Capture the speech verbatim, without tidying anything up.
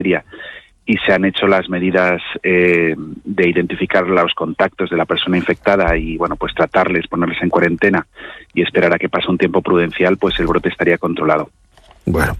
y se han hecho las medidas eh, de identificar los contactos de la persona infectada y, bueno, pues tratarles, ponerles en cuarentena y esperar a que pase un tiempo prudencial, pues el brote estaría controlado. Bueno,